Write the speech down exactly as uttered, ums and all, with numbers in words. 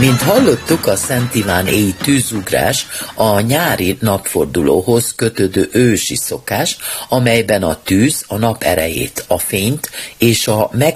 Mint hallottuk, a Szent Ivánéi tűzugrás a nyári napfordulóhoz kötődő ősi szokás, amelyben a tűz a nap erejét, a fényt és a meg